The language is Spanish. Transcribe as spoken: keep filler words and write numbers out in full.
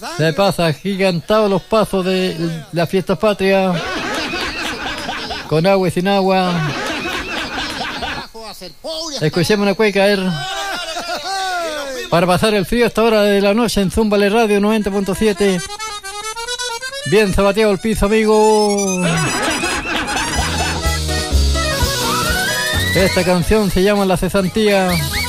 Se pasa gigantados los pasos de la fiesta patria, con agua y sin agua. Escuchemos una cueca, a ver, para pasar el frío a esta hora de la noche en Zúmbale Radio noventa punto siete. Bien zapateado el piso, amigo. Esta canción se llama La Cesantía.